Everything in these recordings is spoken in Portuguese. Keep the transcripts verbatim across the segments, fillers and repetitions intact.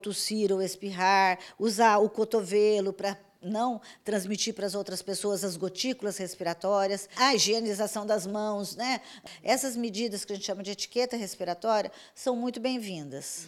tossir ou espirrar, usar o cotovelo para não transmitir para as outras pessoas as gotículas respiratórias, a higienização das mãos, né? Essas medidas que a gente chama de etiqueta respiratória são muito bem-vindas.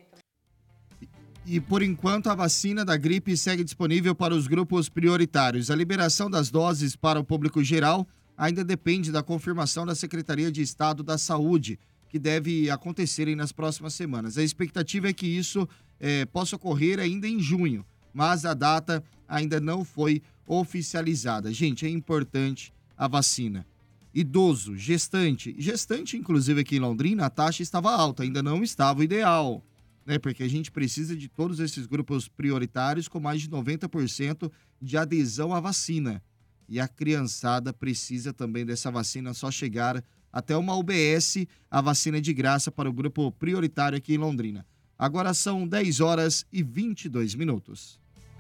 E, por enquanto, a vacina da gripe segue disponível para os grupos prioritários. A liberação das doses para o público geral ainda depende da confirmação da Secretaria de Estado da Saúde, que deve acontecer nas próximas semanas. A expectativa é que isso eh, possa ocorrer ainda em junho, mas a data ainda não foi oficializada. Gente, é importante a vacina. Idoso, gestante, gestante inclusive aqui em Londrina, a taxa estava alta, ainda não estava o ideal, né? Porque a gente precisa de todos esses grupos prioritários com mais de noventa por cento de adesão à vacina. E a criançada precisa também dessa vacina, só chegar até uma U B S, a vacina é de graça para o grupo prioritário aqui em Londrina. Agora são dez horas e vinte e dois minutos.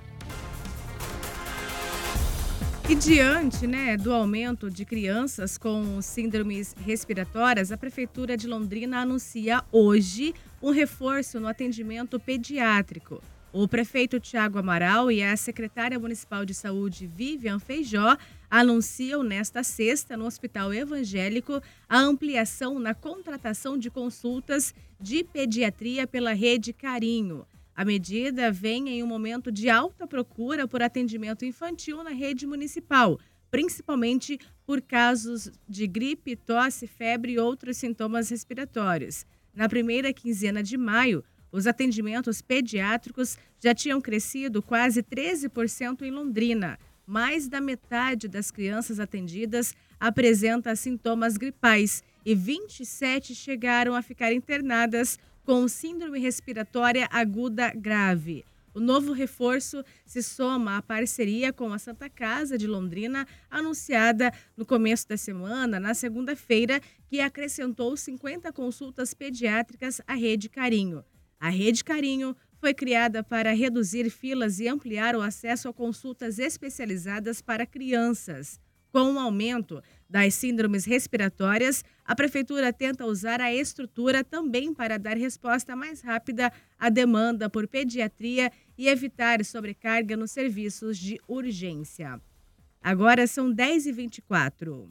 E diante, né, do aumento de crianças com síndromes respiratórias, a Prefeitura de Londrina anuncia hoje um reforço no atendimento pediátrico. O prefeito Tiago Amaral e a secretária municipal de saúde, Vivian Feijó, anunciam nesta sexta, no Hospital Evangélico, a ampliação na contratação de consultas de pediatria pela Rede Carinho. A medida vem em um momento de alta procura por atendimento infantil na rede municipal, principalmente por casos de gripe, tosse, febre e outros sintomas respiratórios. Na primeira quinzena de maio, os atendimentos pediátricos já tinham crescido quase treze por cento em Londrina. Mais da metade das crianças atendidas apresenta sintomas gripais e vinte e sete chegaram a ficar internadas com síndrome respiratória aguda grave. O novo reforço se soma à parceria com a Santa Casa de Londrina, anunciada no começo da semana, na segunda-feira, que acrescentou cinquenta consultas pediátricas à Rede Carinho. A Rede Carinho foi criada para reduzir filas e ampliar o acesso a consultas especializadas para crianças. Com o aumento das síndromes respiratórias, a Prefeitura tenta usar a estrutura também para dar resposta mais rápida à demanda por pediatria e evitar sobrecarga nos serviços de urgência. Agora são dez e vinte e quatro.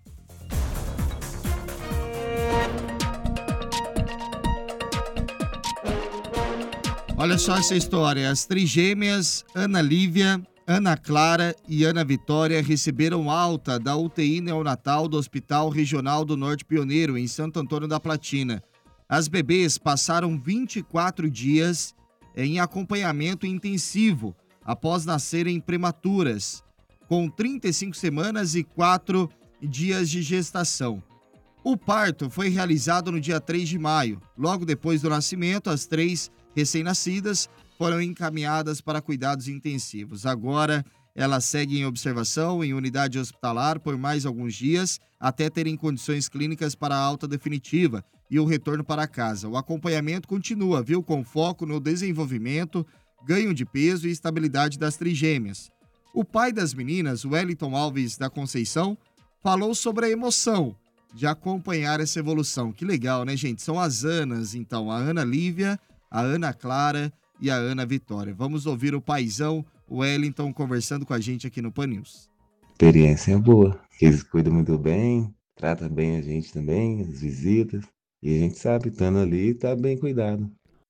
Olha só essa história. As trigêmeas Ana Lívia, Ana Clara e Ana Vitória receberam alta da U T I neonatal do Hospital Regional do Norte Pioneiro, em Santo Antônio da Platina. As bebês passaram vinte e quatro dias em acompanhamento intensivo após nascerem prematuras, com trinta e cinco semanas e quatro dias de gestação. O parto foi realizado no dia três de maio. Logo depois do nascimento, as três recém-nascidas foram encaminhadas para cuidados intensivos. Agora, elas seguem em observação em unidade hospitalar por mais alguns dias, até terem condições clínicas para a alta definitiva e o retorno para casa. O acompanhamento continua, viu, com foco no desenvolvimento, ganho de peso e estabilidade das trigêmeas. O pai das meninas, Wellington Alves da Conceição, falou sobre a emoção de acompanhar essa evolução. Que legal, né, gente? São as Anas, então, a Ana Lívia, a Ana Clara e a Ana Vitória. Vamos ouvir o paizão Wellington conversando com a gente aqui no Pan News. Experiência é boa, eles cuidam muito bem, tratam bem a gente também, as visitas, e a gente sabe, estando ali, tá bem cuidado.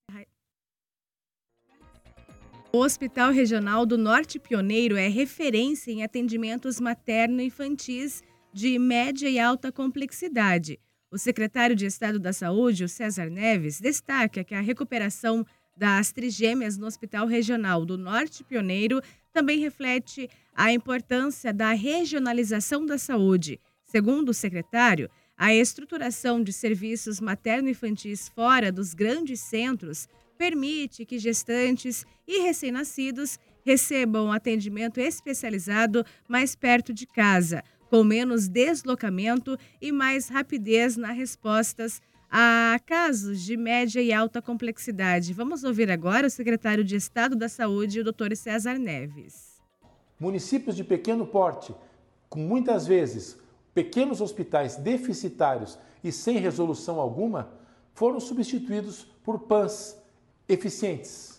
O Hospital Regional do Norte Pioneiro é referência em atendimentos materno-infantis de média e alta complexidade. O secretário de Estado da Saúde, o César Neves, destaca que a recuperação das trigêmeas no Hospital Regional do Norte Pioneiro também reflete a importância da regionalização da saúde. Segundo o secretário, a estruturação de serviços materno-infantis fora dos grandes centros permite que gestantes e recém-nascidos recebam atendimento especializado mais perto de casa, com menos deslocamento e mais rapidez nas respostas a casos de média e alta complexidade. Vamos ouvir agora o secretário de Estado da Saúde, o doutor César Neves. Municípios de pequeno porte, com muitas vezes pequenos hospitais deficitários e sem resolução alguma, foram substituídos por P A Ns eficientes,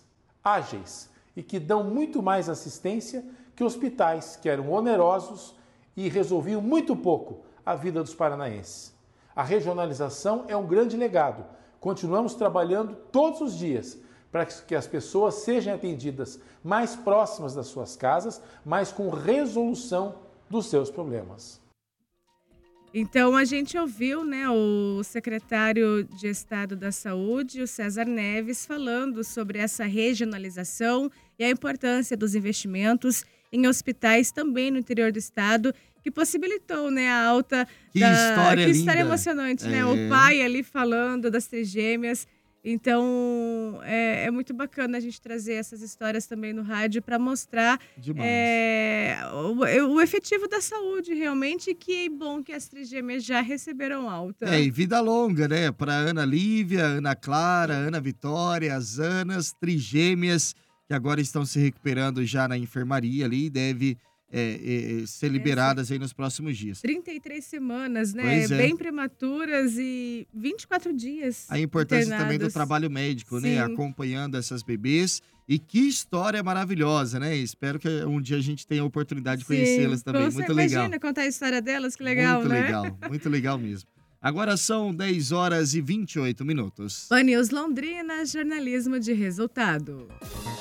ágeis e que dão muito mais assistência que hospitais que eram onerosos e resolviam muito pouco a vida dos paranaenses. A regionalização é um grande legado. Continuamos trabalhando todos os dias para que as pessoas sejam atendidas mais próximas das suas casas, mas com resolução dos seus problemas. Então, a gente ouviu, né, o secretário de Estado da Saúde, o César Neves, falando sobre essa regionalização e a importância dos investimentos em hospitais também no interior do estado, que possibilitou, né, a alta... Que da... história Que história linda. emocionante, É. né? O pai ali falando das trigêmeas. Então, é, é muito bacana a gente trazer essas histórias também no rádio para mostrar é, o, o efetivo da saúde, realmente, que é bom que as trigêmeas já receberam alta. É, e vida longa, né? Para Ana Lívia, Ana Clara, Ana Vitória, as Anas, trigêmeas, que agora estão se recuperando já na enfermaria ali, deve é, é, ser liberadas aí nos próximos dias. trinta e três semanas, né? Pois é. Bem prematuras e vinte e quatro dias A importância internados. também do trabalho médico, né? Sim. Acompanhando essas bebês. E que história maravilhosa, né? Espero que um dia a gente tenha a oportunidade de conhecê-las também. Sim, Muito imagina legal. contar a história delas, que legal, muito né? legal, muito legal mesmo. Agora são dez horas e vinte e oito minutos. Pan News Londrina, jornalismo de resultado.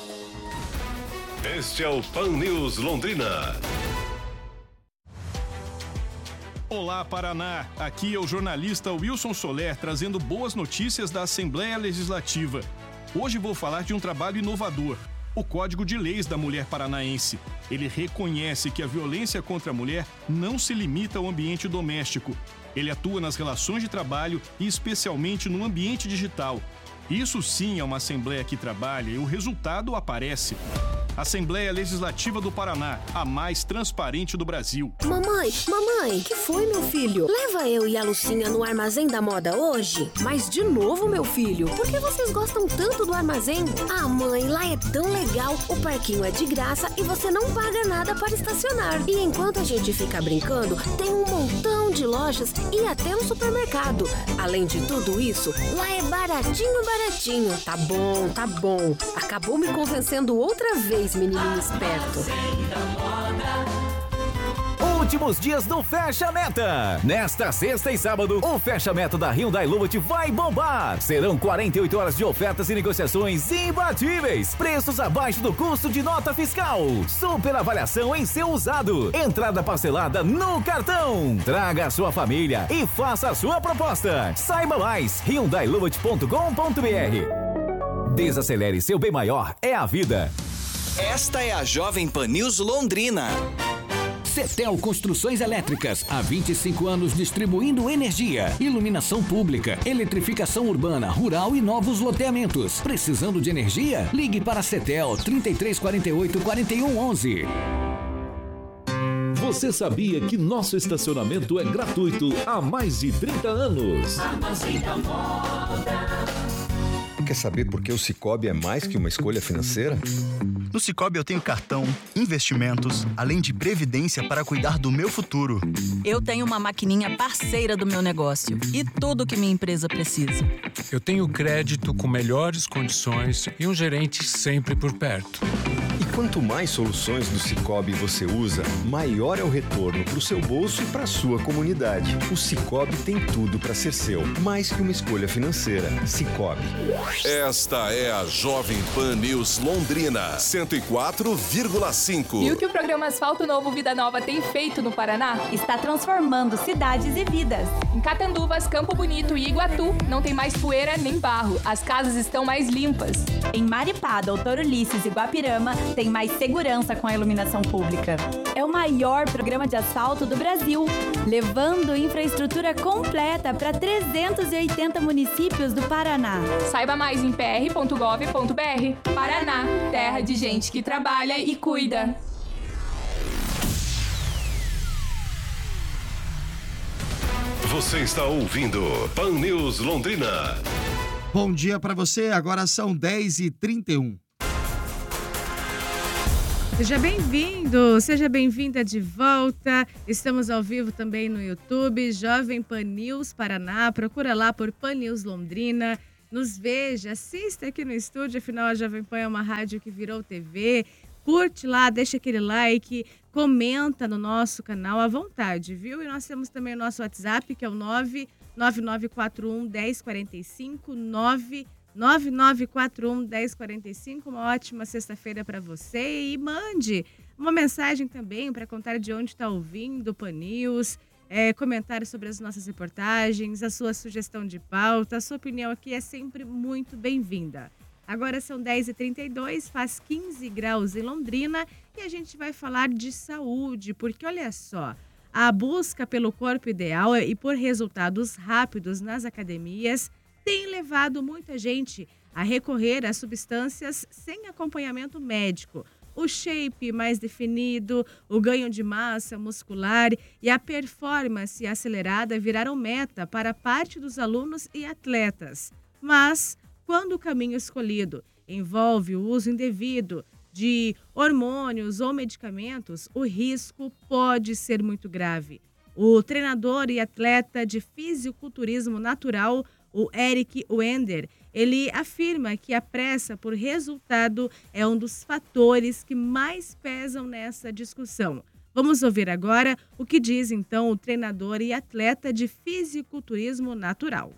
Este é o Pan News Londrina. Olá, Paraná! Aqui é o jornalista Wilson Soler trazendo boas notícias da Assembleia Legislativa. Hoje vou falar de um trabalho inovador, o Código de Leis da Mulher Paranaense. Ele reconhece que a violência contra a mulher não se limita ao ambiente doméstico. Ele atua nas relações de trabalho e especialmente no ambiente digital. Isso sim é uma Assembleia que trabalha e o resultado aparece. Assembleia Legislativa do Paraná, a mais transparente do Brasil. Mamãe, mamãe, que foi, meu filho? Leva eu e a Lucinha no Armazém da Moda hoje? Mas de novo, meu filho, por que vocês gostam tanto do armazém? Ah, mãe, lá é tão legal, o parquinho é de graça e você não paga nada para estacionar. E enquanto a gente fica brincando, tem um montão de lojas e até um supermercado. Além de tudo isso, lá é baratinho, baratinho. Tá bom, tá bom. Acabou me convencendo outra vez, menininho esperto. Últimos dias do Fecha Meta. Nesta sexta e sábado, o Fecha Meta da Hyundai Lumet vai bombar. Serão quarenta e oito horas de ofertas e negociações imbatíveis. Preços abaixo do custo de nota fiscal. Super avaliação em seu usado. Entrada parcelada no cartão. Traga a sua família e faça a sua proposta. Saiba mais, hyundai lumet ponto com ponto br. Desacelere, seu bem maior é a vida. Esta é a Jovem Pan News Londrina. Cetel Construções Elétricas, há vinte e cinco anos distribuindo energia, iluminação pública, eletrificação urbana, rural e novos loteamentos. Precisando de energia? Ligue para a Cetel trinta e três, quarenta e oito, quarenta e um, onze. Você sabia que nosso estacionamento é gratuito há mais de trinta anos? Armazém da Moda. Quer saber por que o Sicoob é mais que uma escolha financeira? No Sicoob eu tenho cartão, investimentos, além de previdência para cuidar do meu futuro. Eu tenho uma maquininha parceira do meu negócio e tudo que minha empresa precisa. Eu tenho crédito com melhores condições e um gerente sempre por perto. E quanto mais soluções do Sicoob você usa, maior é o retorno para o seu bolso e para a sua comunidade. O Sicoob tem tudo para ser seu, mais que uma escolha financeira. Sicoob. Esta é a Jovem Pan News Londrina, cento e quatro vírgula cinco. E o que o programa Asfalto Novo Vida Nova tem feito no Paraná? Está transformando cidades e vidas. Em Catanduvas, Campo Bonito e Iguatu, não tem mais poeira nem barro. As casas estão mais limpas. Em Maripá, Doutor Ulisses e Guapirama, tem mais segurança com a iluminação pública. É o maior programa de asfalto do Brasil, levando infraestrutura completa para trezentos e oitenta municípios do Paraná. Saiba mais em p r ponto gov ponto b r. Paraná, terra de gente que trabalha e cuida. Você está ouvindo Pan News Londrina. Bom dia para você, agora são dez e trinta e um. Seja bem-vindo, seja bem-vinda de volta. Estamos ao vivo também no YouTube, Jovem Pan News Paraná. Procura lá por Pan News Londrina. nos veja, assista aqui no estúdio, afinal a Jovem Pan é uma rádio que virou T V. Curte lá, deixa aquele like, comenta no nosso canal à vontade, viu? E nós temos também o nosso WhatsApp, que é o nove nove nove quatro um, um zero quatro cinco, nove nove nove quatro um, um zero quatro cinco. Uma ótima sexta-feira para você e mande uma mensagem também para contar de onde está ouvindo o Pan News, é, comentários sobre as nossas reportagens, a sua sugestão de pauta, a sua opinião aqui é sempre muito bem-vinda. Agora são dez e trinta e dois, faz quinze graus em Londrina e a gente vai falar de saúde, porque olha só, a busca pelo corpo ideal e por resultados rápidos nas academias tem levado muita gente a recorrer a substâncias sem acompanhamento médico. O shape mais definido, o ganho de massa muscular e a performance acelerada viraram meta para parte dos alunos e atletas. Mas quando o caminho escolhido envolve o uso indevido de hormônios ou medicamentos, o risco pode ser muito grave. O treinador e atleta de fisiculturismo natural, o Eric Wender, ele afirma que a pressa por resultado é um dos fatores que mais pesam nessa discussão. Vamos ouvir agora o que diz então o treinador e atleta de fisiculturismo natural.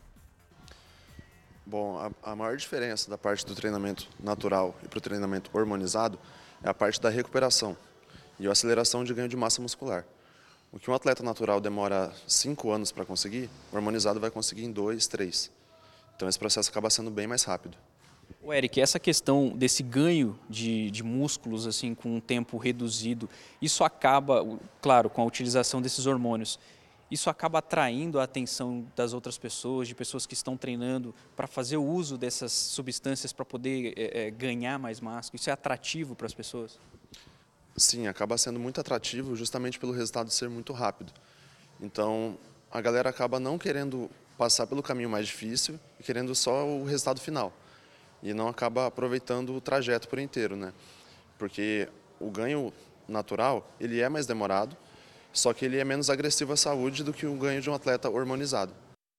Bom, a, a maior diferença da parte do treinamento natural e para o treinamento hormonizado é a parte da recuperação e a aceleração de ganho de massa muscular. O que um atleta natural demora cinco anos para conseguir, o hormonizado vai conseguir em dois, três. Então esse processo acaba sendo bem mais rápido. O Eric, essa questão desse ganho de, de músculos assim com um tempo reduzido, isso acaba, claro, com a utilização desses hormônios. Isso acaba atraindo a atenção das outras pessoas, de pessoas que estão treinando para fazer o uso dessas substâncias para poder é, é, ganhar mais massa. Isso é atrativo para as pessoas? Sim, acaba sendo muito atrativo justamente pelo resultado ser muito rápido. Então, a galera acaba não querendo passar pelo caminho mais difícil e querendo só o resultado final. E não acaba aproveitando o trajeto por inteiro, né? Porque o ganho natural, ele é mais demorado, só que ele é menos agressivo à saúde do que o ganho de um atleta hormonizado.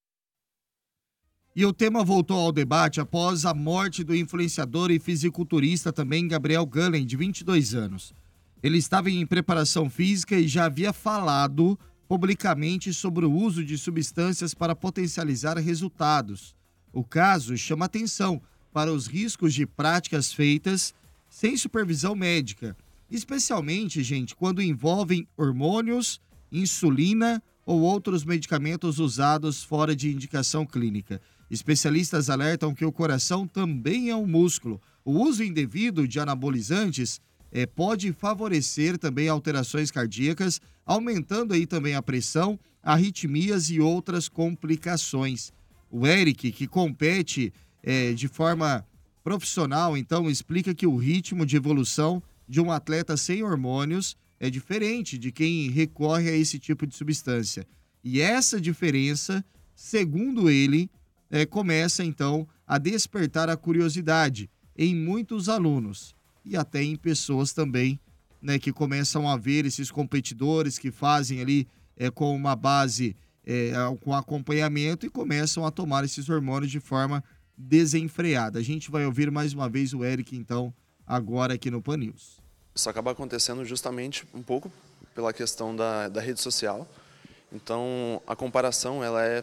E o tema voltou ao debate após a morte do influenciador e fisiculturista também Gabriel Gullen, de vinte e dois anos. Ele estava em preparação física e já havia falado publicamente sobre o uso de substâncias para potencializar resultados. O caso chama atenção para os riscos de práticas feitas sem supervisão médica, especialmente, gente, quando envolvem hormônios, insulina ou outros medicamentos usados fora de indicação clínica. Especialistas alertam que o coração também é um músculo. O uso indevido de anabolizantes é, pode favorecer também alterações cardíacas, aumentando aí também a pressão, arritmias e outras complicações. O Eric, que compete é, de forma profissional, então, explica que o ritmo de evolução de um atleta sem hormônios é diferente de quem recorre a esse tipo de substância. E essa diferença, segundo ele, é, começa então a despertar a curiosidade em muitos alunos e até em pessoas também, né, que começam a ver esses competidores que fazem ali é, com uma base, é, com acompanhamento e começam a tomar esses hormônios de forma desenfreada. A gente vai ouvir mais uma vez o Eric, então, agora aqui no Pan News. Isso acaba acontecendo justamente um pouco pela questão da, da rede social. Então, a comparação ela é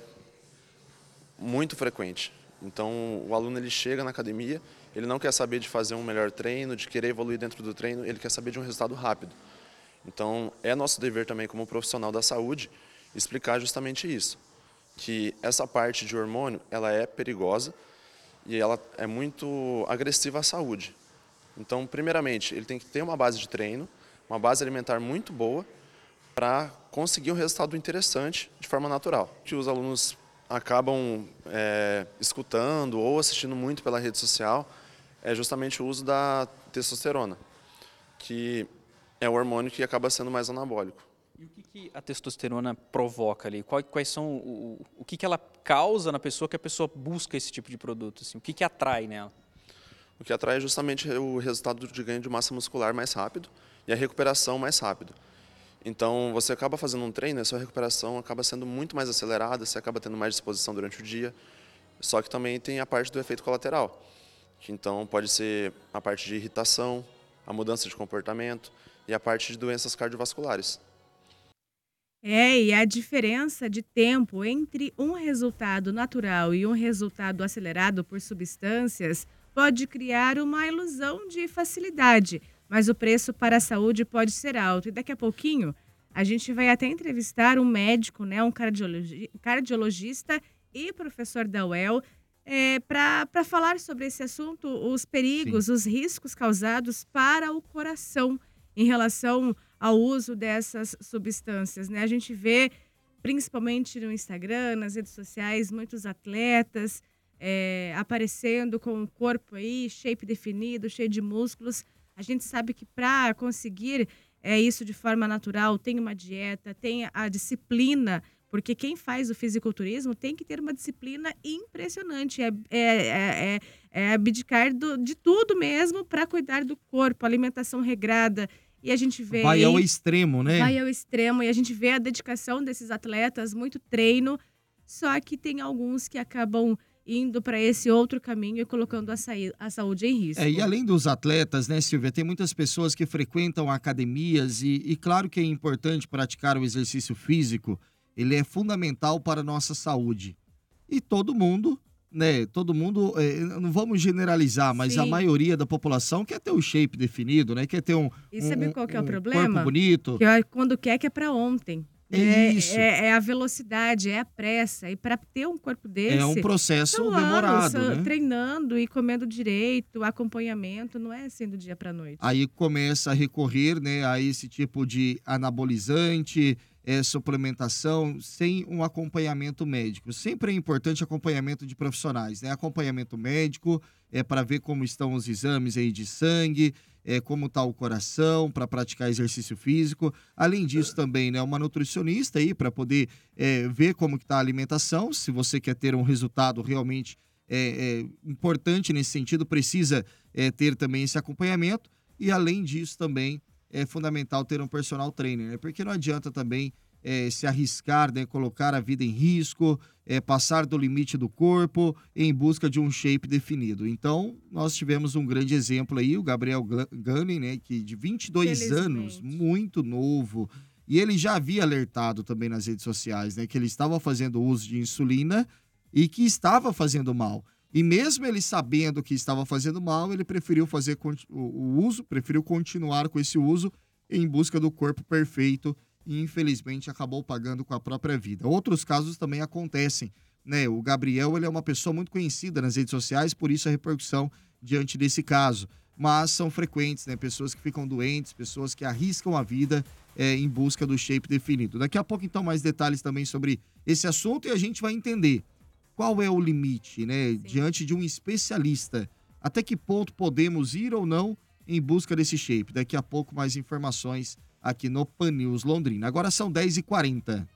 muito frequente. Então, o aluno ele chega na academia, ele não quer saber de fazer um melhor treino, de querer evoluir dentro do treino, ele quer saber de um resultado rápido. Então, é nosso dever também como profissional da saúde explicar justamente isso, que essa parte de hormônio ela é perigosa e ela é muito agressiva à saúde. Então, primeiramente, ele tem que ter uma base de treino, uma base alimentar muito boa para conseguir um resultado interessante de forma natural. Que os alunos acabam é, escutando ou assistindo muito pela rede social é justamente o uso da testosterona, que é o hormônio que acaba sendo mais anabólico. E o que, que a testosterona provoca ali? Quais, quais são o, o que, que ela causa na pessoa que a pessoa busca esse tipo de produto? Assim? O que, que atrai nela? O que atrai é justamente o resultado de ganho de massa muscular mais rápido e a recuperação mais rápido. Então, você acaba fazendo um treino e a sua recuperação acaba sendo muito mais acelerada, você acaba tendo mais disposição durante o dia. Só que também tem a parte do efeito colateral. Então, pode ser a parte de irritação, a mudança de comportamento e a parte de doenças cardiovasculares. É, e a diferença de tempo entre um resultado natural e um resultado acelerado por substâncias pode criar uma ilusão de facilidade, mas o preço para a saúde pode ser alto. E daqui a pouquinho a gente vai até entrevistar um médico, né, um cardiologi- cardiologista e professor da U E L, é, para falar sobre esse assunto, os perigos, Sim. os riscos causados para o coração em relação ao uso dessas substâncias, né? A gente vê, principalmente no Instagram, nas redes sociais, muitos atletas é, aparecendo com o corpo aí, shape definido, cheio de músculos. A gente sabe que para conseguir é, isso de forma natural, tem uma dieta, tem a disciplina, porque quem faz o fisiculturismo tem que ter uma disciplina impressionante, é, é, é, é, é abdicar do, de tudo mesmo para cuidar do corpo, alimentação regrada. E a gente vê Vai ao aí- extremo, né? Vai ao extremo e a gente vê a dedicação desses atletas, muito treino, só que tem alguns que acabam indo para esse outro caminho e colocando a, saí- a saúde em risco. É, e além dos atletas, né, Silvia, tem muitas pessoas que frequentam academias e, e claro que é importante praticar o exercício físico, ele é fundamental para a nossa saúde. E todo mundo, né, todo mundo, é, não vamos generalizar, mas Sim. a maioria da população quer ter o shape definido, né, quer ter um, E um, sabe um- qual que é o um problema? corpo bonito. Que ó, quando quer que é para ontem. É isso. É, é a velocidade, é a pressa. E para ter um corpo desse... É um processo são demorado, anos, né? treinando e comendo direito, acompanhamento, não é assim do dia para noite. Aí começa a recorrer, né, a esse tipo de anabolizante, é, suplementação, sem um acompanhamento médico. Sempre é importante acompanhamento de profissionais, né? Acompanhamento médico é para ver como estão os exames aí de sangue, é, como está o coração, para praticar exercício físico. Além disso também, né, uma nutricionista aí para poder é, ver como que está a alimentação. Se você quer ter um resultado realmente é, é, importante nesse sentido, precisa é, ter também esse acompanhamento. E além disso também é fundamental ter um personal trainer, né? Porque não adianta também é, se arriscar, né? Colocar a vida em risco, é, passar do limite do corpo em busca de um shape definido. Então, nós tivemos um grande exemplo aí, o Gabriel Gla- Gunning, né? Que de vinte e dois anos, muito novo, e ele já havia alertado também nas redes sociais, né? Que ele estava fazendo uso de insulina e que estava fazendo mal. E mesmo ele sabendo que estava fazendo mal, ele preferiu fazer conti- o, o uso, preferiu continuar com esse uso em busca do corpo perfeito e infelizmente acabou pagando com a própria vida. Outros casos também acontecem, né? O Gabriel, ele é uma pessoa muito conhecida nas redes sociais, por isso a repercussão diante desse caso. Mas são frequentes, né? Pessoas que ficam doentes, pessoas que arriscam a vida é, em busca do shape definido. Daqui a pouco, então, mais detalhes também sobre esse assunto e a gente vai entender qual é o limite, né, diante de um especialista. Até que ponto podemos ir ou não em busca desse shape? Daqui a pouco mais informações aqui no Pan News Londrina. Agora são dez e quarenta.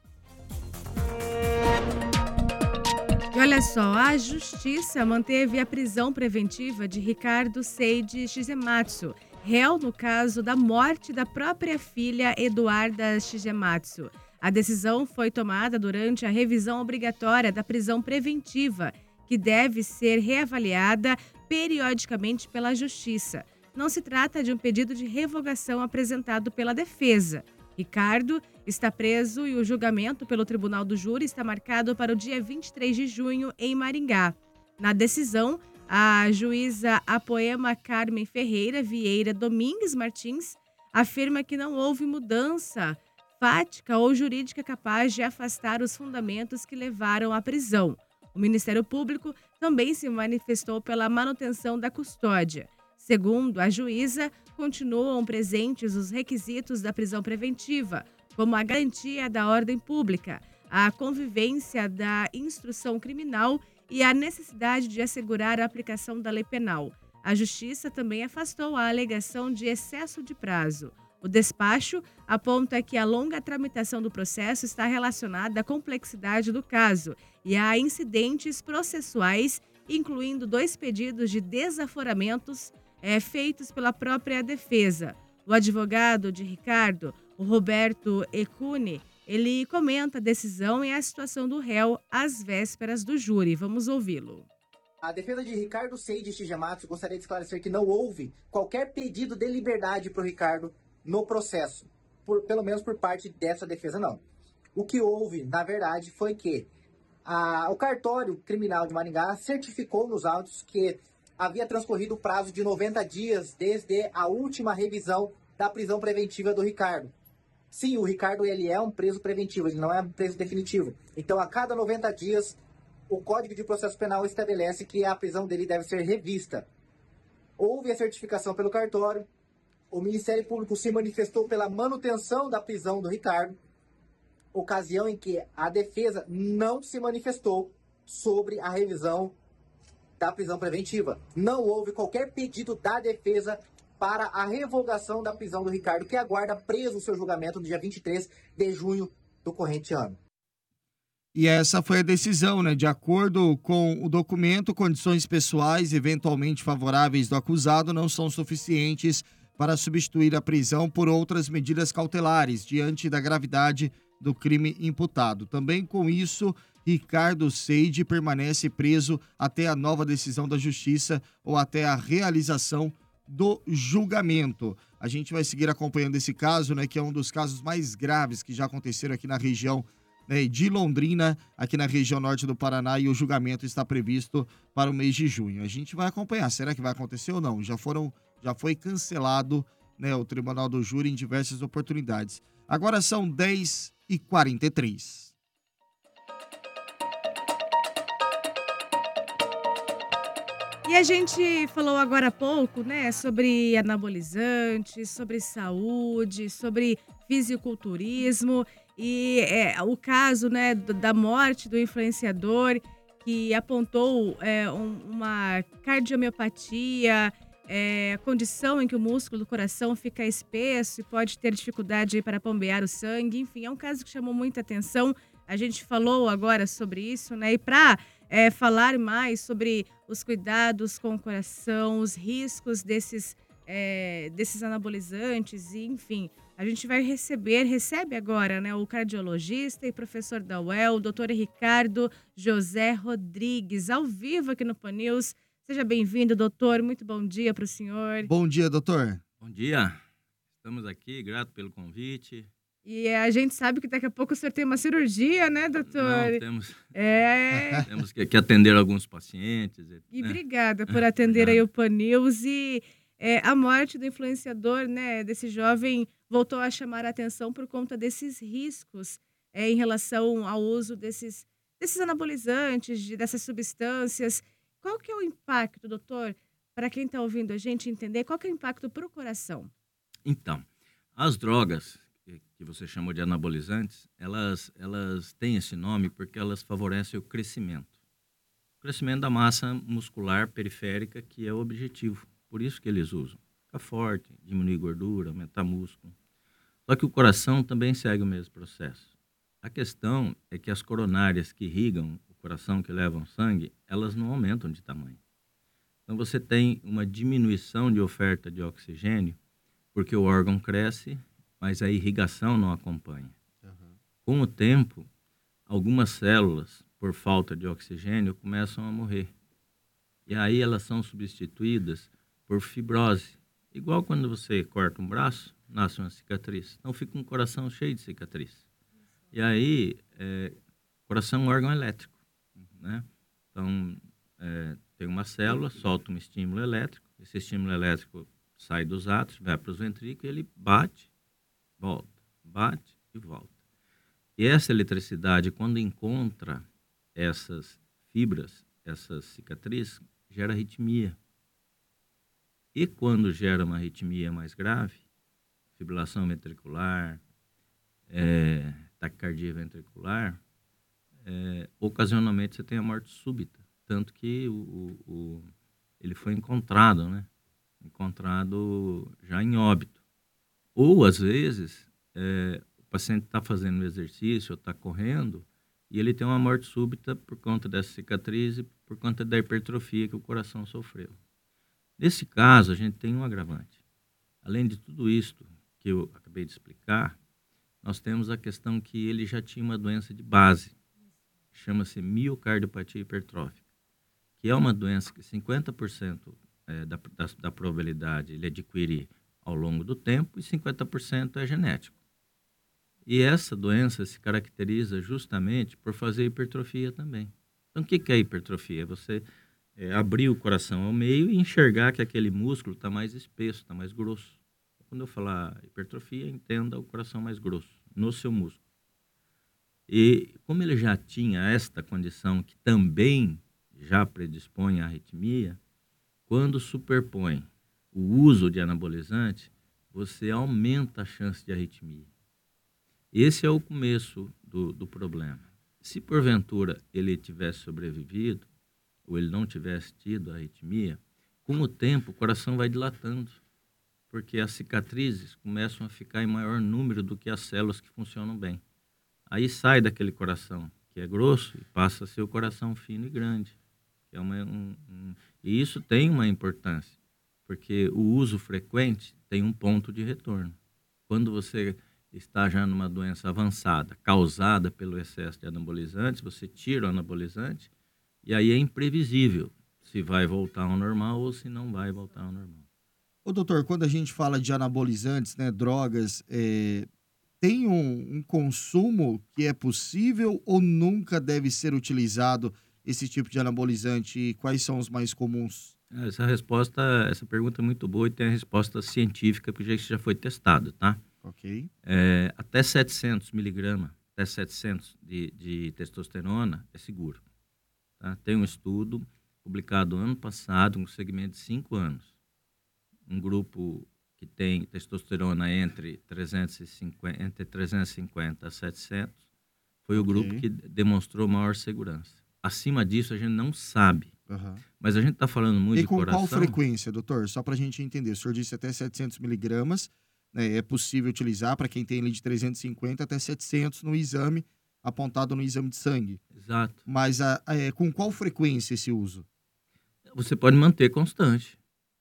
E olha só, a Justiça manteve a prisão preventiva de Ricardo Seiji Shigematsu, réu no caso da morte da própria filha Eduarda Shigematsu. A decisão foi tomada durante a revisão obrigatória da prisão preventiva, que deve ser reavaliada periodicamente pela Justiça. Não se trata de um pedido de revogação apresentado pela defesa. Ricardo está preso e o julgamento pelo Tribunal do Júri está marcado para o dia vinte e três de junho em Maringá. Na decisão, a juíza Apoema Carmen Ferreira Vieira Domingues Martins afirma que não houve mudança fática ou jurídica capaz de afastar os fundamentos que levaram à prisão. O Ministério Público também se manifestou pela manutenção da custódia. Segundo a juíza, continuam presentes os requisitos da prisão preventiva, como a garantia da ordem pública, a convivência da instrução criminal e a necessidade de assegurar a aplicação da lei penal. A Justiça também afastou a alegação de excesso de prazo. O despacho aponta que a longa tramitação do processo está relacionada à complexidade do caso e a incidentes processuais, incluindo dois pedidos de desaforamentos é, feitos pela própria defesa. O advogado de Ricardo, o Roberto Ecune, Ele comenta a decisão e a situação do réu às vésperas do júri. Vamos ouvi-lo. A defesa de Ricardo Seide Shigematsu gostaria de esclarecer que não houve qualquer pedido de liberdade para o Ricardo no processo, por, pelo menos por parte dessa defesa, não. O que houve, na verdade, foi que a, o cartório criminal de Maringá certificou nos autos que havia transcorrido o prazo de noventa dias desde a última revisão da prisão preventiva do Ricardo. Sim, o Ricardo ele é um preso preventivo, ele não é um preso definitivo. Então, a cada noventa dias, o Código de Processo Penal estabelece que a prisão dele deve ser revista. Houve a certificação pelo cartório, o Ministério Público se manifestou pela manutenção da prisão do Ricardo, ocasião em que a defesa não se manifestou sobre a revisão da prisão preventiva. Não houve qualquer pedido da defesa para a revogação da prisão do Ricardo, que aguarda preso o seu julgamento no dia vinte e três de junho do corrente ano. E essa foi a decisão, né? De acordo com o documento, condições pessoais eventualmente favoráveis do acusado não são suficientes para substituir a prisão por outras medidas cautelares diante da gravidade do crime imputado. Também com isso, Ricardo Seide permanece preso até a nova decisão da Justiça ou até a realização do julgamento. A gente vai seguir acompanhando esse caso, né, que é um dos casos mais graves que já aconteceram aqui na região, né, de Londrina, aqui na região norte do Paraná, e o julgamento está previsto para o mês de junho. A gente vai acompanhar. Será que vai acontecer ou não? Já foram, já foi cancelado, né, o Tribunal do Júri em diversas oportunidades. Agora são dez e quarenta e três. E a gente falou agora há pouco, né, sobre anabolizantes, sobre saúde, sobre fisiculturismo e é, o caso, né, da morte do influenciador que apontou é, um, uma cardiomiopatia, é, condição em que o músculo do coração fica espesso e pode ter dificuldade aí para bombear o sangue. Enfim, é um caso que chamou muita atenção. A gente falou agora sobre isso, né? E para é, falar mais sobre os cuidados com o coração, os riscos desses, é, desses anabolizantes, e, enfim, a gente vai receber, recebe agora, né, o cardiologista e professor da U E L, o doutor Ricardo José Rodrigues, ao vivo aqui no Pan News. Seja bem-vindo, doutor. Muito bom dia para o senhor. Bom dia, doutor. Bom dia. Estamos aqui, grato pelo convite. E a gente sabe que daqui a pouco o senhor tem uma cirurgia, né, doutor? Não, temos, é... temos que, que atender alguns pacientes. E né? obrigada por atender aí o Pan News. E é, a morte do influenciador, né, desse jovem, voltou a chamar a atenção por conta desses riscos é, em relação ao uso desses, desses anabolizantes, de, dessas substâncias. Qual que é o impacto, doutor, para quem está ouvindo a gente entender, qual que é o impacto para o coração? Então, as drogas que você chamou de anabolizantes, elas, elas têm esse nome porque elas favorecem o crescimento. O crescimento da massa muscular periférica, que é o objetivo. Por isso que eles usam. Ficar forte, diminuir gordura, aumentar músculo. Só que o coração também segue o mesmo processo. A questão é que as coronárias que irrigam o coração, que levam sangue, elas não aumentam de tamanho. Então você tem uma diminuição de oferta de oxigênio, porque o órgão cresce, mas a irrigação não acompanha. Uhum. Com o tempo, algumas células, por falta de oxigênio, começam a morrer. E aí elas são substituídas por fibrose. Igual quando você corta um braço, nasce uma cicatriz. Então fica um coração cheio de cicatriz. E aí, é, coração é um órgão elétrico, né? Então, é, tem uma célula, solta um estímulo elétrico. Esse estímulo elétrico sai dos átrios, vai para os ventrículos, ele bate, volta, bate e volta. E essa eletricidade, quando encontra essas fibras, essas cicatrizes, gera arritmia. E quando gera uma arritmia mais grave, fibrilação ventricular, é, taquicardia ventricular, é, ocasionalmente você tem a morte súbita. Tanto que o, o, o, ele foi encontrado, né? Encontrado já em óbito. Ou, às vezes, é, o paciente está fazendo exercício ou está correndo e ele tem uma morte súbita por conta dessa cicatriz e por conta da hipertrofia que o coração sofreu. Nesse caso, a gente tem um agravante. Além de tudo isso que eu acabei de explicar, nós temos a questão que ele já tinha uma doença de base, chama-se miocardiopatia hipertrófica, que é uma doença que cinquenta por cento é, da, da, da probabilidade ele adquirir ao longo do tempo e cinquenta por cento é genético. E essa doença se caracteriza justamente por fazer hipertrofia também. Então, o que, que é hipertrofia? É você é, abrir o coração ao meio e enxergar que aquele músculo está mais espesso, está mais grosso. Quando eu falar hipertrofia, entenda o coração mais grosso, no seu músculo. E como ele já tinha esta condição que também já predispõe à arritmia, quando superpõe o uso de anabolizante, você aumenta a chance de arritmia. Esse é o começo do, do problema. Se porventura ele tivesse sobrevivido, ou ele não tivesse tido arritmia, com o tempo o coração vai dilatando, porque as cicatrizes começam a ficar em maior número do que as células que funcionam bem. Aí sai daquele coração que é grosso e passa a ser o coração fino e grande. Que é uma, um, um, e isso tem uma importância, porque o uso frequente tem um ponto de retorno. Quando você está já numa doença avançada, causada pelo excesso de anabolizantes, você tira o anabolizante e aí é imprevisível se vai voltar ao normal ou se não vai voltar ao normal. Ô, doutor, quando a gente fala de anabolizantes, né, drogas, é, tem um, um consumo que é possível ou nunca deve ser utilizado esse tipo de anabolizante? E quais são os mais comuns? Essa resposta, essa pergunta é muito boa e tem a resposta científica, porque já foi testado, tá? Ok. É, até setecentos miligramas, até setecentos de, de testosterona é seguro. Tá? Tem um estudo publicado ano passado, um segmento de cinco anos. Um grupo que tem testosterona entre trezentos e cinquenta, entre trezentos e cinquenta a setecentos, foi o grupo que demonstrou maior segurança. Acima disso, a gente não sabe. Uhum. Mas a gente está falando muito e de com coração. qual frequência, doutor? Só para a gente entender. O senhor disse até setecentos miligramas. Né, é possível utilizar para quem tem ali de trezentos e cinquenta até setecentos no exame, apontado no exame de sangue. Exato. Mas a, a, é, com qual frequência esse uso? Você pode manter constante.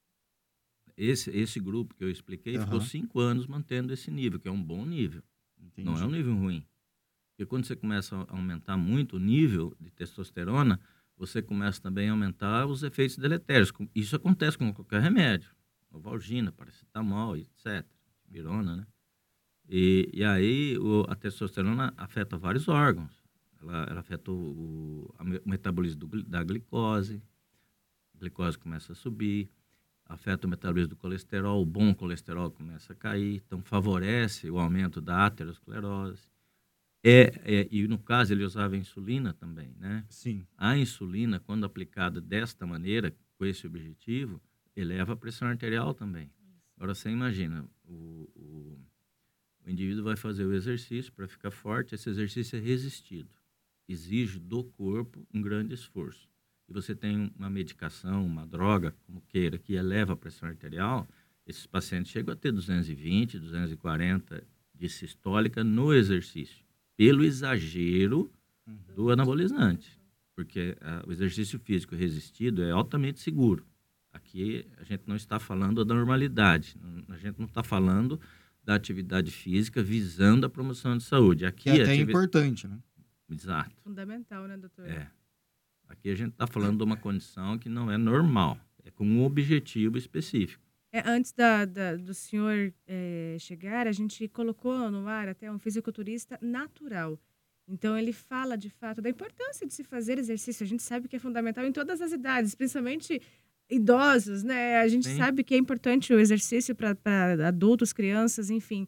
Esse, esse grupo que eu expliquei uhum. ficou cinco anos mantendo esse nível, que é um bom nível. Entendi. Não é um nível ruim. Porque quando você começa a aumentar muito o nível de testosterona, você começa também a aumentar os efeitos deletérios. Isso acontece com qualquer remédio. Novalgina, paracetamol, etcétera. Virona, né? E, e aí o, a testosterona afeta vários órgãos. Ela, ela afeta o, o, o metabolismo do, da glicose. A glicose começa a subir. Afeta o metabolismo do colesterol. O bom colesterol começa a cair. Então, favorece o aumento da aterosclerose. É, é, e, no caso, ele usava insulina também, né? Sim. A insulina, quando aplicada desta maneira, com esse objetivo, eleva a pressão arterial também. Agora, você imagina, o, o, o indivíduo vai fazer o exercício para ficar forte, esse exercício é resistido, exige do corpo um grande esforço. E você tem uma medicação, uma droga, como queira, que eleva a pressão arterial, esses pacientes chegam a ter duzentos e vinte, duzentos e quarenta de sistólica no exercício, pelo exagero do anabolizante, porque a, o exercício físico resistido é altamente seguro. Aqui a gente não está falando da normalidade, a gente não está falando da atividade física visando a promoção de saúde. Aqui que é até ativi... importante, né? Exato. Fundamental, né, doutor? É. Aqui a gente está falando de uma condição que não é normal, é com um objetivo específico. É, antes da, da, do senhor é, chegar, a gente colocou no ar até um fisiculturista natural. Então, ele fala, de fato, da importância de se fazer exercício. A gente sabe que é fundamental em todas as idades, principalmente idosos, né? A gente Sim. sabe que é importante o exercício para adultos, crianças, enfim.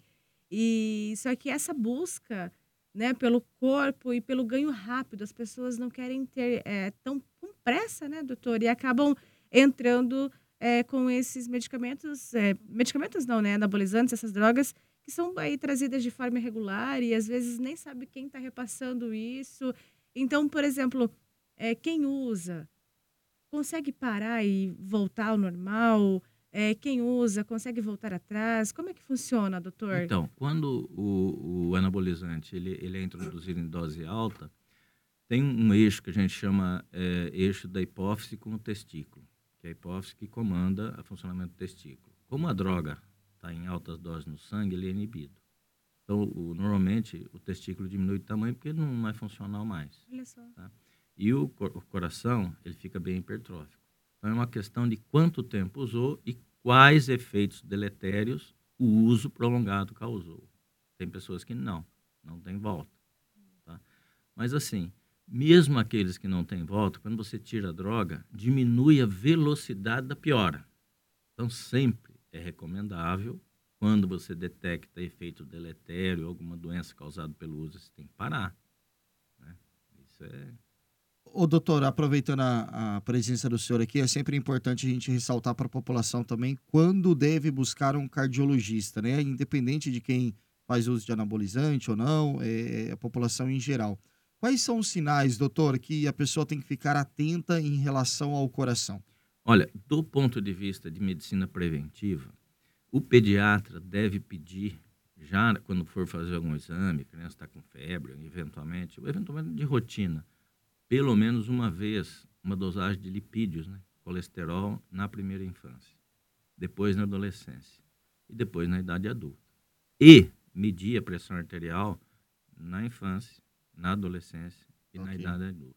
E só que essa busca, né, pelo corpo e pelo ganho rápido, as pessoas não querem ter é, tão com pressa, né, doutor? E acabam entrando é, com esses medicamentos, é, medicamentos não, né, anabolizantes, essas drogas que são aí trazidas de forma irregular e às vezes nem sabe quem está repassando isso. Então, por exemplo, é, quem usa consegue parar e voltar ao normal? É, quem usa consegue voltar atrás? Como é que funciona, doutor? Então, quando o, o anabolizante ele, ele é introduzido em dose alta, tem um eixo que a gente chama é, eixo da hipófise com o testículo, que é a hipófise que comanda o funcionamento do testículo. Como a droga está em altas doses no sangue, ele é inibido. Então, o, normalmente, o testículo diminui de tamanho porque não é funcional mais. Olha só. Tá? E o, o coração, ele fica bem hipertrófico. Então, é uma questão de quanto tempo usou e quais efeitos deletérios o uso prolongado causou. Tem pessoas que não, não tem volta. Tá? Mas, assim, mesmo aqueles que não têm volta, quando você tira a droga, diminui a velocidade da piora. Então, sempre é recomendável, quando você detecta efeito deletério, alguma doença causada pelo uso, você tem que parar. Né? Isso é... Ô, doutor, aproveitando a, a presença do senhor aqui, é sempre importante a gente ressaltar para a população também quando deve buscar um cardiologista, né? Independente de quem faz uso de anabolizante ou não, é, a população em geral. Quais são os sinais, doutor, que a pessoa tem que ficar atenta em relação ao coração? Olha, do ponto de vista de medicina preventiva, o pediatra deve pedir, já quando for fazer algum exame, a criança está com febre, eventualmente, ou eventualmente de rotina, pelo menos uma vez, uma dosagem de lipídios, né? Colesterol, na primeira infância, depois na adolescência e depois na idade adulta. E medir a pressão arterial na infância, na adolescência e okay. na idade adulta.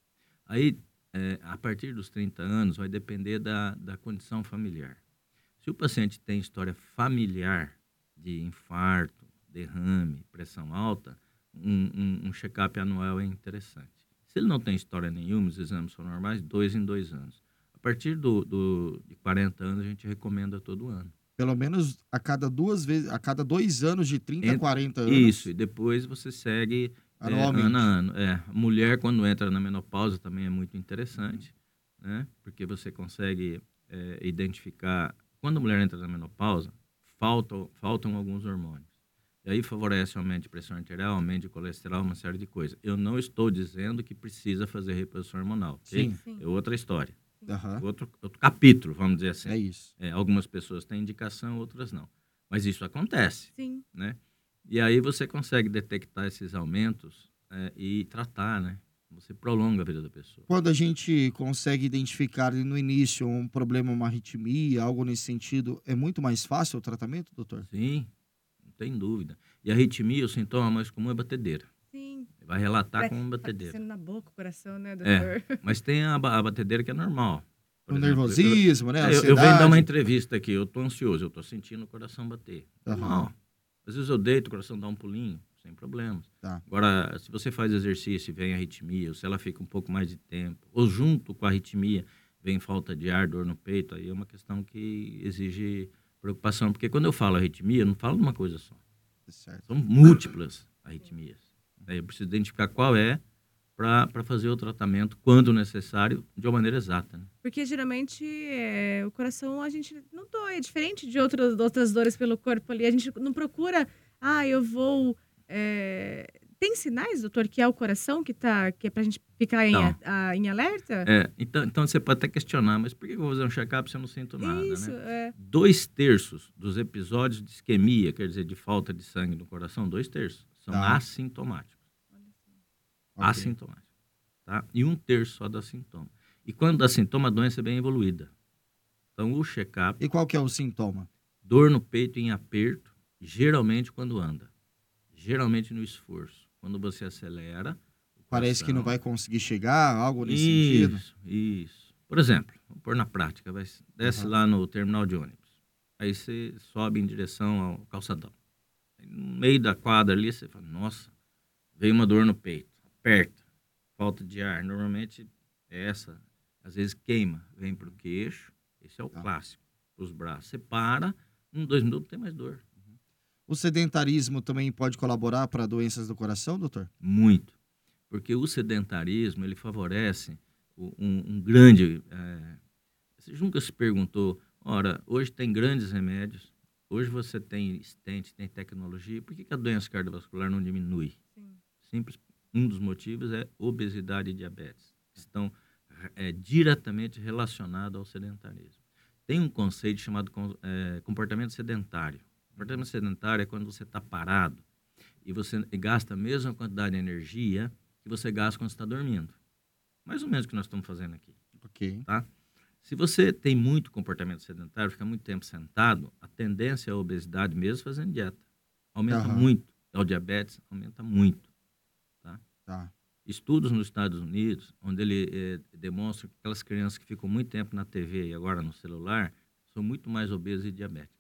Aí, é, a partir dos trinta anos, vai depender da, da condição familiar. Se o paciente tem história familiar de infarto, derrame, pressão alta, um, um, um check-up anual é interessante. Se ele não tem história nenhuma, os exames são normais, dois em dois anos. A partir do, do, de quarenta anos, a gente recomenda todo ano. Pelo menos a cada duas vezes, a cada dois anos, de trinta a quarenta anos. Isso, e depois você segue é, ano a ano. É, a mulher, quando entra na menopausa, também é muito interessante, uhum. né? Porque você consegue é, identificar... Quando a mulher entra na menopausa, faltam, faltam alguns hormônios. E aí favorece aumento de pressão arterial, aumento de colesterol, uma série de coisas. Eu não estou dizendo que precisa fazer reposição hormonal. Okay? Sim. Sim. É outra história. Uhum. Outro, outro capítulo, vamos dizer assim. É isso. É, algumas pessoas têm indicação, outras não. Mas isso acontece. Sim. Né? E aí você consegue detectar esses aumentos é, e tratar, né? Você prolonga a vida da pessoa. Quando a gente consegue identificar no início um problema, uma arritmia, algo nesse sentido, é muito mais fácil o tratamento, doutor? Sim, não tem dúvida. E a arritmia, o sintoma mais comum é batedeira. Sim. Vai relatar Vai, com uma batedeira. Vai na boca, o coração, né, doutor? É, mas tem a, a batedeira que é normal. Por o exemplo, nervosismo, eu, né? Eu, eu venho dar uma entrevista aqui, eu tô ansioso, eu tô sentindo o coração bater. Uhum. Normal. Às vezes eu deito, o coração dá um pulinho. Sem problemas. Tá. Agora, se você faz exercício e vem arritmia, ou se ela fica um pouco mais de tempo, ou junto com a arritmia vem falta de ar, dor no peito, aí é uma questão que exige preocupação. Porque quando eu falo arritmia, eu não falo de uma coisa só. Certo. São múltiplas arritmias. Aí eu preciso identificar qual é para fazer o tratamento, quando necessário, de uma maneira exata. Né? Porque geralmente é, o coração a gente não dói, é diferente de outras, outras dores pelo corpo ali. A gente não procura, ah, eu vou... É... Tem sinais, doutor, que é o coração que, tá, que é pra gente ficar em, a, a, em alerta? É, então, então você pode até questionar, mas por que eu vou fazer um check-up se eu não sinto nada, Isso, né? É. Dois terços dos episódios de isquemia, quer dizer, de falta de sangue no coração, dois terços, são tá. assintomáticos. Okay. Assintomáticos. Tá? E um terço só dá sintoma. E quando dá sintoma, a doença é bem evoluída. Então, o check-up... E qual que é o sintoma? Dor no peito em aperto, geralmente quando anda. Geralmente no esforço. Quando você acelera... Parece que não vai conseguir chegar, algo nesse isso, sentido. Isso, isso. Por exemplo, vamos pôr na prática, vai, desce uhum. lá no terminal de ônibus. Aí você sobe em direção ao calçadão. Aí, no meio da quadra ali, você fala, nossa, veio uma dor no peito. Aperta, falta de ar. Normalmente é essa. Às vezes queima, vem para o queixo. Esse é o tá. clássico. Os braços. Você para, um, dois minutos, tem mais dor. O sedentarismo também pode colaborar para doenças do coração, doutor? Muito. Porque o sedentarismo, ele favorece um, um grande... É... Você nunca se perguntou, ora, hoje tem grandes remédios, hoje você tem stent, tem tecnologia, por que, que a doença cardiovascular não diminui? Sim. Simples, um dos motivos é obesidade e diabetes, que estão é, diretamente relacionados ao sedentarismo. Tem um conceito chamado é, comportamento sedentário. Comportamento sedentário é quando você está parado e você gasta a mesma quantidade de energia que você gasta quando está dormindo. Mais ou menos o que nós estamos fazendo aqui. Ok. Tá? Se você tem muito comportamento sedentário, fica muito tempo sentado, a tendência é a obesidade mesmo fazendo dieta. Aumenta uhum. muito. ao diabetes, aumenta muito. Tá? Tá. Estudos nos Estados Unidos, onde ele eh, demonstra que aquelas crianças que ficam muito tempo na T V e agora no celular, são muito mais obesas e diabéticas.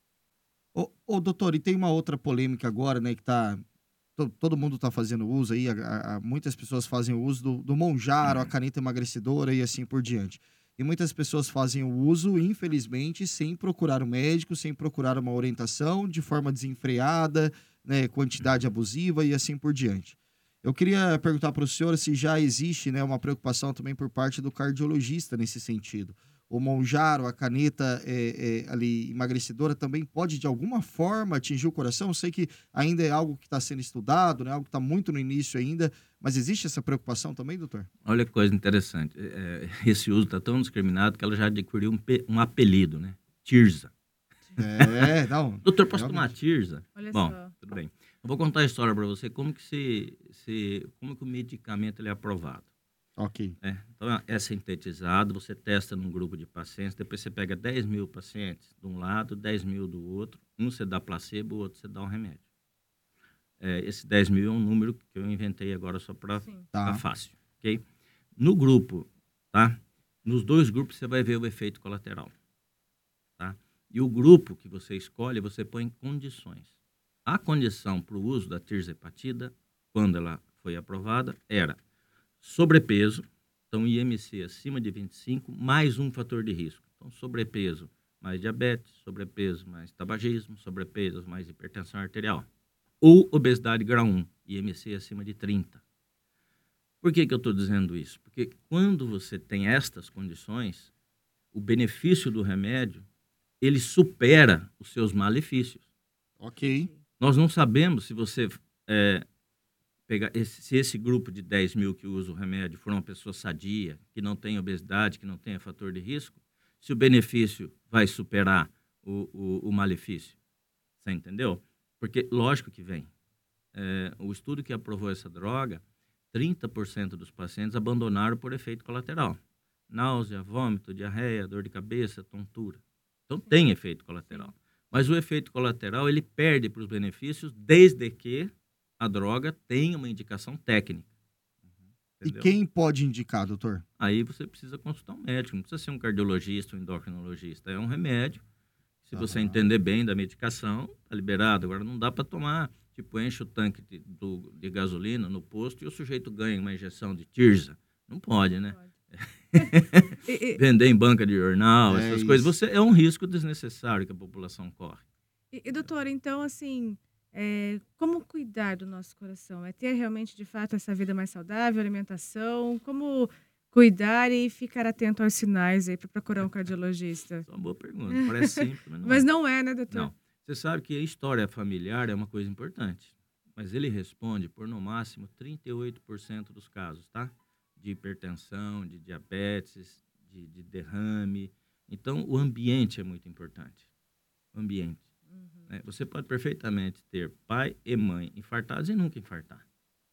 Ô, ô, doutor, e tem uma outra polêmica agora, né, que tá... to- Todo mundo está fazendo uso aí, a- a- a- muitas pessoas fazem o uso do, do Monjaro, a caneta emagrecedora e assim por diante. E muitas pessoas fazem o uso, infelizmente, sem procurar um médico, sem procurar uma orientação, de forma desenfreada, né, quantidade abusiva e assim por diante. Eu queria perguntar para o senhor se já existe, né, uma preocupação também por parte do cardiologista nesse sentido. O Monjaro, a caneta é, é, ali emagrecedora, também pode de alguma forma atingir o coração? Eu sei que ainda é algo que está sendo estudado, né, algo que está muito no início ainda, mas existe essa preocupação também, doutor? Olha que coisa interessante. É, esse uso está tão discriminado que ela já adquiriu um, pe- um apelido, né? Tirza. É, não. Doutor, posso realmente. tomar Tirza? Olha Bom, só. tudo bem. Eu vou contar a história para você, como que, se, se, como que o medicamento ele é aprovado. Ok. É, então, é sintetizado, você testa num grupo de pacientes, depois você pega dez mil pacientes de um lado, dez mil do outro, um você dá placebo, o outro você dá um remédio. É, esse dez mil é um número que eu inventei agora só para ficar Tá. fácil, ok? No grupo, tá? Nos dois grupos você vai ver o efeito colateral, tá? E o grupo que você escolhe, você põe condições. A condição para o uso da tirzepatida, quando ela foi aprovada, era sobrepeso, então I M C acima de vinte e cinco, mais um fator de risco. Então, sobrepeso mais diabetes, sobrepeso mais tabagismo, sobrepeso mais hipertensão arterial. Ou obesidade grau um, I M C acima de trinta. Por que que eu estou dizendo isso? Porque quando você tem estas condições, o benefício do remédio, ele supera os seus malefícios. Ok. Nós não sabemos se você é, pegar esse, se esse grupo de dez mil que usa o remédio for uma pessoa sadia, que não tem obesidade, que não tenha fator de risco, se o benefício vai superar o, o, o malefício. Você entendeu? Porque, lógico que vem. É, o estudo que aprovou essa droga, trinta por cento dos pacientes abandonaram por efeito colateral. Náusea, vômito, diarreia, dor de cabeça, tontura. Então, tem efeito colateral. Mas o efeito colateral, ele perde para os benefícios desde que a droga tenha uma indicação técnica. E quem pode indicar, doutor? Aí você precisa consultar um médico, não precisa ser um cardiologista, um endocrinologista. É um remédio. Se você Aham. entender bem da medicação, tá liberado. Agora, não dá para tomar, tipo, enche o tanque de, do, de gasolina no posto e o sujeito ganha uma injeção de Tirza. Não pode, né? Vender em banca de jornal, É essas isso. coisas. Você, é um risco desnecessário que a população corre. E, e, doutora, então, assim, é, como cuidar do nosso coração? É ter realmente, de fato, essa vida mais saudável, alimentação? Como cuidar e ficar atento aos sinais aí para procurar um cardiologista? É uma boa pergunta. Parece simples, mas não Mas é. não é, né, doutor? Não. Você sabe que a história familiar é uma coisa importante, mas ele responde por, no máximo, trinta e oito por cento dos casos, tá? De hipertensão, de diabetes, de, de derrame. Então, o ambiente é muito importante. O ambiente. Né? Você pode perfeitamente ter pai e mãe infartados e nunca infartar.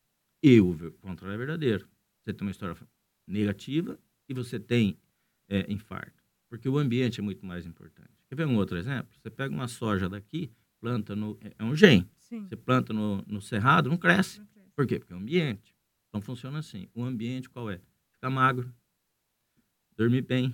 E o ver- contrário é verdadeiro. Você tem uma história negativa e você tem é, infarto. Porque o ambiente é muito mais importante. Quer ver um outro exemplo? Você pega uma soja daqui, planta no... É um gene. Sim. Você planta no, no cerrado, não cresce. Por quê? Porque é o ambiente. Então funciona assim. O ambiente qual é? Ficar magro, dormir bem,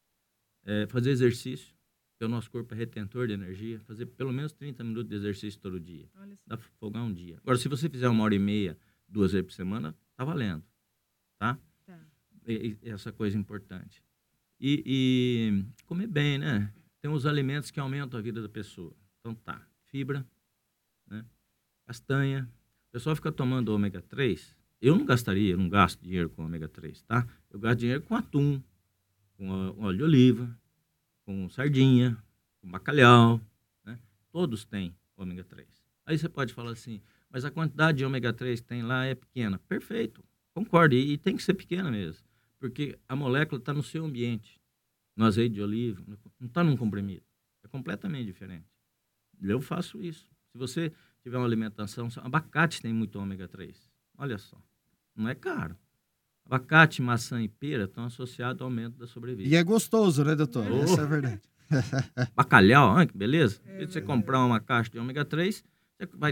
é, fazer exercício, porque o nosso corpo é retentor de energia, fazer pelo menos trinta minutos de exercício todo dia. Dá pra folgar um dia. Agora, se você fizer uma hora e meia, duas vezes por semana, tá valendo. Tá? Tá. E, e essa coisa importante. E, e comer bem, né? Tem uns alimentos que aumentam a vida da pessoa. Então tá, fibra, né? Castanha. O pessoal fica tomando ômega três. Eu não gastaria, eu não gasto dinheiro com ômega três, tá? Eu gasto dinheiro com atum, com ó- óleo de oliva, com sardinha, com bacalhau, né? Todos têm ômega três. Aí você pode falar assim, mas a quantidade de ômega três que tem lá é pequena. Perfeito, concordo, e, e tem que ser pequena mesmo, porque a molécula está no seu ambiente, no azeite de oliva, no- não está num comprimido. É completamente diferente. Eu faço isso. Se você tiver uma alimentação, abacate tem muito ômega três. Olha só, não é caro. Abacate, maçã e pera estão associados ao aumento da sobrevida. E é gostoso, né, doutor? Oh. Essa é a verdade. Bacalhau, olha que beleza. Se você comprar uma caixa de ômega três, você vai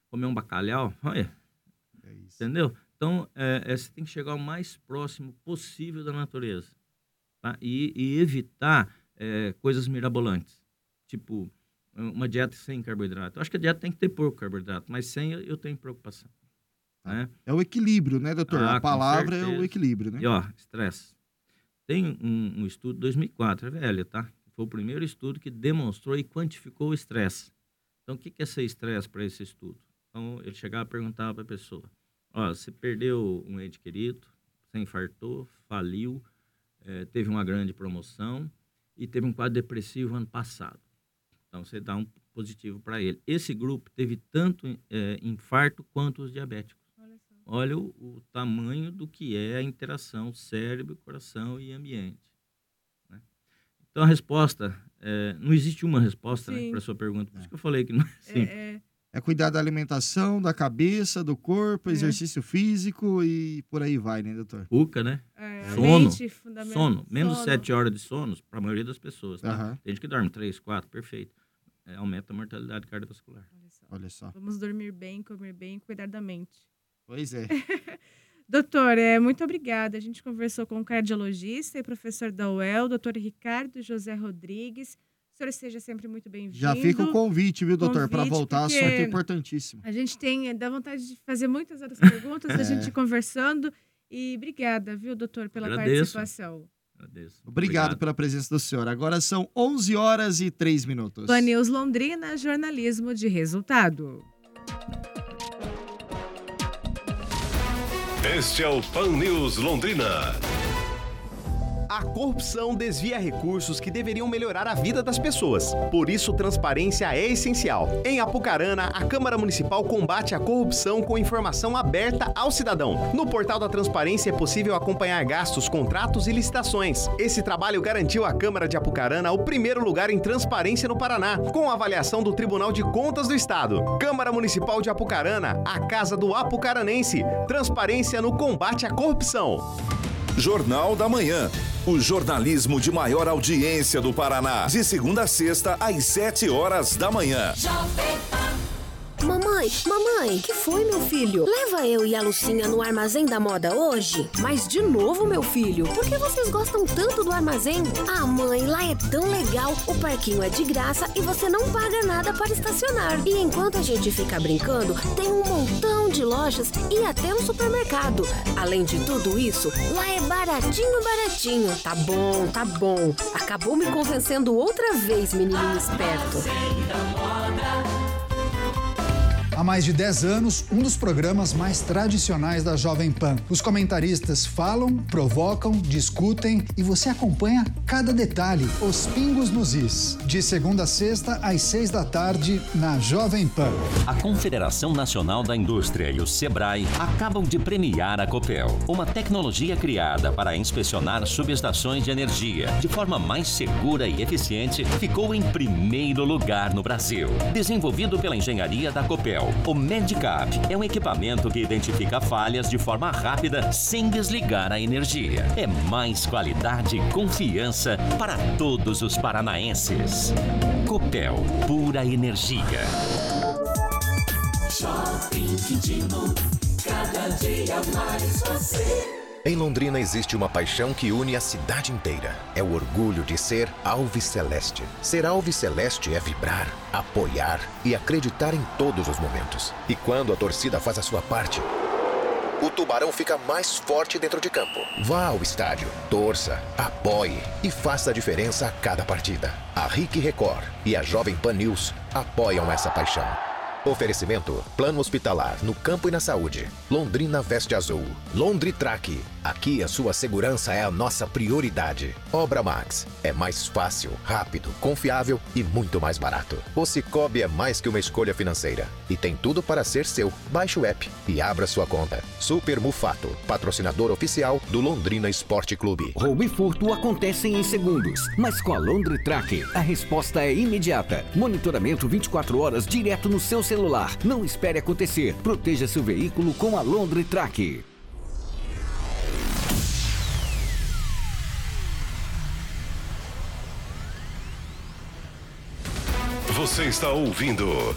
comer um bacalhau, olha, é isso. Entendeu? Então, é, é, você tem que chegar o mais próximo possível da natureza, tá? E, e evitar é, coisas mirabolantes, tipo uma dieta sem carboidrato. Eu acho que a dieta tem que ter pouco carboidrato, mas sem eu, eu tenho preocupação. Né? É o equilíbrio, né, doutor? Ah, a palavra é o equilíbrio, né? E, ó, estresse. Tem um, um estudo de dois mil e quatro, é velho, tá? Foi o primeiro estudo que demonstrou e quantificou o estresse. Então, o que é ser estresse para esse estudo? Então, ele chegava e perguntava para a pessoa, ó, você perdeu um ente querido, você infartou, faliu, é, teve uma grande promoção e teve um quadro depressivo ano passado. Então, você dá um positivo para ele. Esse grupo teve tanto é, infarto quanto os diabéticos. Olha o, o tamanho do que é a interação cérebro, coração e ambiente. Né? Então, a resposta, é, não existe uma resposta, né, para a sua pergunta. Por isso que eu falei que não é simples. É, é... é cuidar da alimentação, da cabeça, do corpo, é. exercício físico e por aí vai, né, doutor? Uca, né? É, sono, fundamental. sono. Menos sono. de sete horas de sono para a maioria das pessoas. Tá? Uhum. Tem gente que dorme três, quatro, perfeito. É, aumenta a mortalidade cardiovascular. Olha só. Olha só. Vamos dormir bem, comer bem, cuidar da mente. Pois é. Doutor, é, muito obrigada. A gente conversou com o cardiologista e professor da U E L, doutor Ricardo José Rodrigues. O senhor seja sempre muito bem-vindo. Já fica o convite, viu, doutor, para voltar, assunto importantíssimo. A gente tem, dá vontade de fazer muitas outras perguntas, é. a gente conversando. E obrigada, viu, doutor, pela Agradeço. participação. Agradeço. Obrigado, Obrigado pela presença do senhor. Agora são onze horas e três minutos. Pan News Londrina, jornalismo de resultado. Este é o Pan News Londrina. A corrupção desvia recursos que deveriam melhorar a vida das pessoas. Por isso, transparência é essencial. Em Apucarana, a Câmara Municipal combate a corrupção com informação aberta ao cidadão. No portal da transparência é possível acompanhar gastos, contratos e licitações. Esse trabalho garantiu à Câmara de Apucarana o primeiro lugar em transparência no Paraná, com a avaliação do Tribunal de Contas do Estado. Câmara Municipal de Apucarana, a casa do apucaranense. Transparência no combate à corrupção. Jornal da Manhã. O jornalismo de maior audiência do Paraná. De segunda a sexta, às sete horas da manhã. Mamãe, mamãe, que foi, meu filho? Leva eu e a Lucinha no Armazém da Moda hoje? Mas de novo, meu filho, por que vocês gostam tanto do armazém? Ah, mãe, lá é tão legal, o parquinho é de graça e você não paga nada para estacionar. E enquanto a gente fica brincando, tem um montão de lojas e até um supermercado. Além de tudo isso, lá é baratinho, baratinho. Tá bom, tá bom. Acabou me convencendo outra vez, menininho esperto. Há mais de dez anos, um dos programas mais tradicionais da Jovem Pan. Os comentaristas falam, provocam, discutem e você acompanha cada detalhe, os pingos nos is. De segunda a sexta, às seis da tarde, na Jovem Pan. A Confederação Nacional da Indústria e o Sebrae acabam de premiar a Copel, uma tecnologia criada para inspecionar subestações de energia de forma mais segura e eficiente, ficou em primeiro lugar no Brasil. Desenvolvido pela engenharia da Copel, o Medicap é um equipamento que identifica falhas de forma rápida sem desligar a energia. É mais qualidade e confiança para todos os paranaenses. Copel, pura energia. Shopping Quintino, cada dia mais você. Em Londrina existe uma paixão que une a cidade inteira. É o orgulho de ser Alves Celeste. Ser Alves Celeste é vibrar, apoiar e acreditar em todos os momentos. E quando a torcida faz a sua parte, o Tubarão fica mais forte dentro de campo. Vá ao estádio, torça, apoie e faça a diferença a cada partida. A R I C Record e a Jovem Pan News apoiam essa paixão. Oferecimento: Plano Hospitalar no Campo e na Saúde. Londrina Veste Azul. Londritrack. Aqui a sua segurança é a nossa prioridade. Obra Max. É mais fácil, rápido, confiável e muito mais barato. O Cicobi é mais que uma escolha financeira e tem tudo para ser seu. Baixe o app e abra sua conta. Super Mufato, patrocinador oficial do Londrina Esporte Clube. Roubo e furto acontecem em segundos, mas com a Londritrack a resposta é imediata. Monitoramento vinte e quatro horas direto no seu celular. Não espere acontecer. Proteja seu veículo com a Londritrack. Você está ouvindo